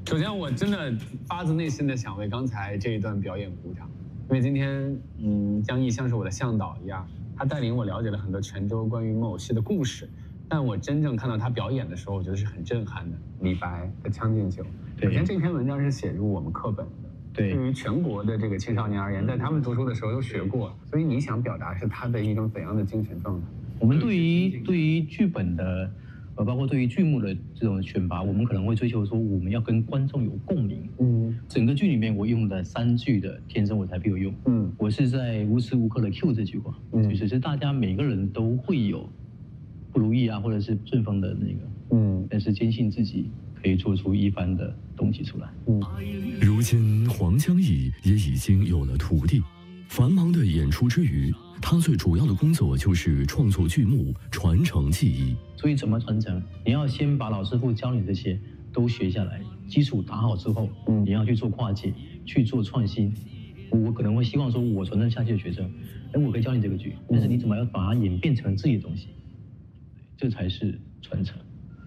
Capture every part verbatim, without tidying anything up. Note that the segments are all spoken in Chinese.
首先，我真的发自内心的想为刚才这一段表演鼓掌，因为今天，嗯，江毅像是我的向导一样，他带领我了解了很多泉州关于木偶戏的故事。但我真正看到他表演的时候，我觉得是很震撼的。李白的《将进酒》，首先这篇文章是写入我们课本的，对于全国的这个青少年而言，在他们读书的时候都学过，所以你想表达是他的一种怎样的精神状态？ 我们对于对于剧本的。呃，包括对于剧目的这种选拔，我们可能会追求说，我们要跟观众有共鸣。嗯，整个剧里面我用的三句的“天生我材必有用”，嗯，我是在无时无刻的 cue 这句话，嗯，就是大家每个人都会有不如意啊，或者是顺风的那个，嗯，但是坚信自己可以做出一番的东西出来。嗯， 如今黄江毅也已经有了徒弟。繁忙的演出之余，他最主要的工作就是创作剧目，传承技艺。 所以怎么传承？你要先把老师傅教你这些都学下来，基础打好之后，嗯，你要去做跨界，去做创新。我可能会希望说，我传承下去的学生，哎，我可以教你这个剧，但是你怎么要把它演变成自己的东西？这才是传承。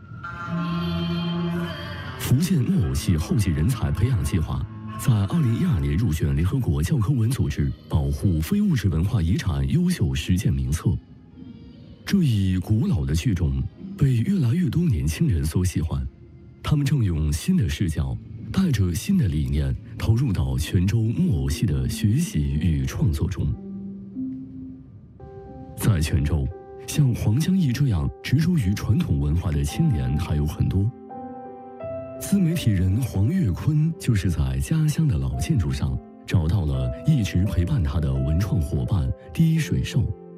福建木偶戏后继人才培养计划。在二零一二年入选联合国教科文组织保护非物质文化遗产优秀实践名册。这一古老的剧种被越来越多年轻人所喜欢，他们正用新的视角，带着新的理念，投入到泉州木偶戏的学习与创作中。在泉州，像黄江毅这样执着于传统文化的青年还有很多。自媒体人黄岳坤就是在家乡的老建筑上找到了一直陪伴他的文创伙伴滴水兽。